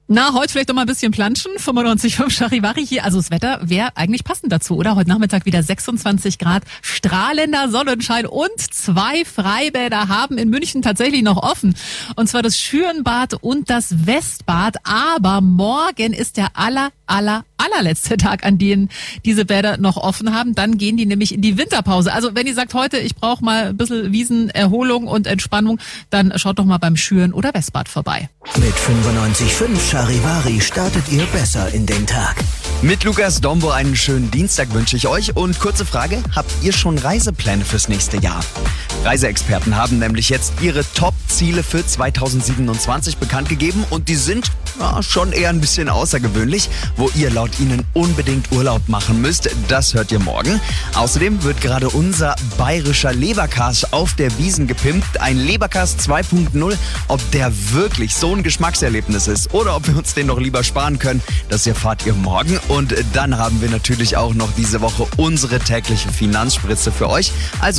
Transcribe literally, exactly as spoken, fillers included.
Na, heute vielleicht noch mal ein bisschen planschen. fünfundneunzig Komma fünf Charivari hier. Also das Wetter wäre eigentlich passend dazu, oder? Heute Nachmittag wieder sechsundzwanzig Grad, strahlender Sonnenschein und zwei Freibäder haben in München tatsächlich noch offen. Und zwar das Schürenbad und das Westbad. Aber morgen ist der aller, aller, allerletzte Tag, an dem diese Bäder noch offen haben. Dann gehen die nämlich in die Winterpause. Also wenn ihr sagt heute, ich brauche mal ein bisschen Wiesenerholung und Entspannung, dann schaut doch mal beim Schüren- oder Westbad vorbei. Mit fünfundneunzig Komma fünf Charivari startet ihr besser in den Tag. Mit Lukas Dombo einen schönen Dienstag wünsche ich euch. Und kurze Frage, habt ihr schon Reisepläne fürs nächste Jahr? Reiseexperten haben nämlich jetzt ihre Top-Ziele für zweitausendsiebenundzwanzig bekannt gegeben und die sind ja, schon eher ein bisschen außergewöhnlich. Wo ihr laut ihnen unbedingt Urlaub machen müsst, das hört ihr morgen. Außerdem wird gerade unser bayerischer Leberkäse auf der Wiesn gepimpt. Ein Leberkäse zwei Punkt null. Ob der wirklich so ein Geschmackserlebnis ist oder ob wir uns den noch lieber sparen können, das erfahrt ihr morgen. Und dann haben wir natürlich auch noch diese Woche unsere tägliche Finanzspritze für euch. Also